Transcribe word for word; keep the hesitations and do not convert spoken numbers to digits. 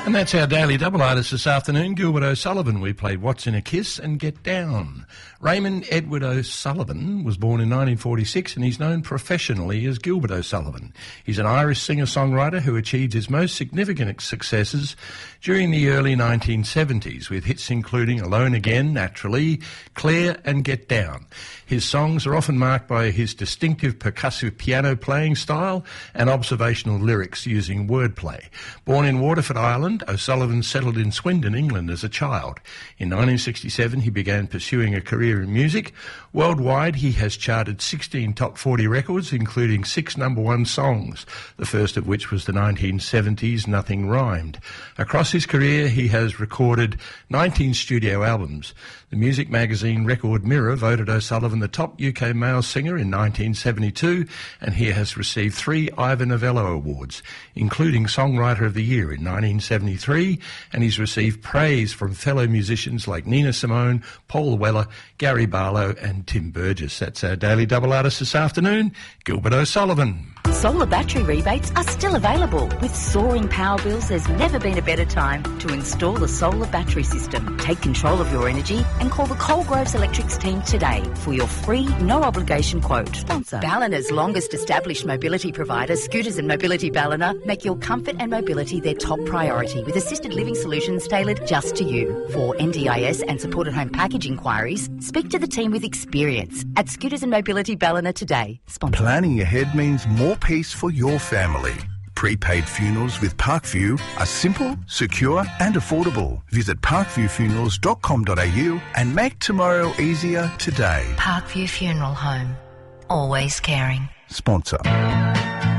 And that's our Daily Double Artist this afternoon. Gilbert O'Sullivan. We played What's in a Kiss and Get Down. Raymond Edward O'Sullivan was born in nineteen forty-six and he's known professionally as Gilbert O'Sullivan. He's an Irish singer-songwriter who achieved his most significant successes during the early nineteen seventies with hits including Alone Again, Naturally, Claire and Get Down. His songs are often marked by his distinctive percussive piano playing style and observational lyrics using wordplay. Born in Waterford, Ireland, O'Sullivan settled in Swindon, England as a child. In nineteen sixty-seven, he began pursuing a career in music. Worldwide, he has charted sixteen top forty records, including six number one songs, the first of which was the nineteen seventies Nothing Rhymed. Across his career, he has recorded nineteen studio albums. The music magazine Record Mirror voted O'Sullivan the top U K male singer in nineteen seventy-two, and he has received three Ivor Novello Awards, including Songwriter of the Year in nineteen seventy-three, and he's received praise from fellow musicians like Nina Simone, Paul Weller, Gary Barlow and Tim Burgess. That's our Daily Double Artist this afternoon, Gilbert O'Sullivan. Solar battery rebates are still available. With soaring power bills, there's never been a better time to install a solar battery system. Take control of your energy and call the Coalgroves Electrics team today for your free, no-obligation quote. Sponsor. Ballina's longest established mobility provider, Scooters and Mobility Ballina, make your comfort and mobility their top priority with assisted living solutions tailored just to you. For N D I S and supported home package inquiries, speak to the team with experience at Scooters and Mobility Ballina today. Sponsor. Planning ahead means more peace for your family. Prepaid funerals with Parkview are simple, secure and affordable. Visit parkview funerals dot com dot a u and make tomorrow easier today. Parkview Funeral Home. Always caring. Sponsor.